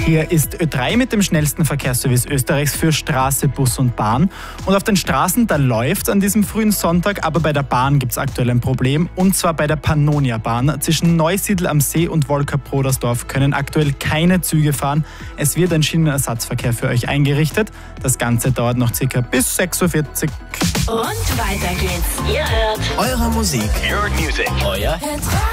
Hier ist Ö3 mit dem schnellsten Verkehrsservice Österreichs für Straße, Bus und Bahn. Und auf den Straßen, da läuft es an diesem frühen Sonntag, aber bei der Bahn gibt es aktuell ein Problem. Und zwar bei der Pannonia-Bahn. Zwischen Neusiedl am See und Wolker-Brodersdorf können aktuell keine Züge fahren. Es wird ein Schienenersatzverkehr für euch eingerichtet. Das Ganze dauert noch circa bis 6.40 Uhr. Und weiter geht's. Ihr hört Eure Musik. Your music. Euer